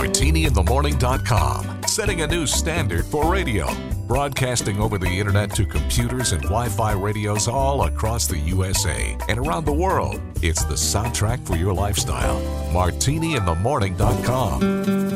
MartiniInTheMorning.com, setting a new standard for radio. Broadcasting over the internet to computers and Wi-Fi radios all across the USA and around the world. It's the soundtrack for your lifestyle. MartiniInTheMorning.com.